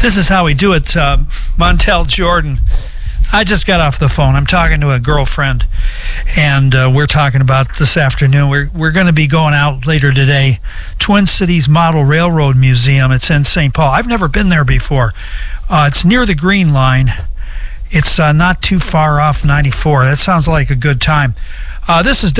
This is how we do it, Montel Jordan. I just got off the phone. I'm talking to a girlfriend, and we're talking about this afternoon. We're going to be going out later today. Twin Cities Model Railroad Museum. It's in St. Paul. I've never been there before. It's near the Green Line. It's not too far off 94. That sounds like a good time. This is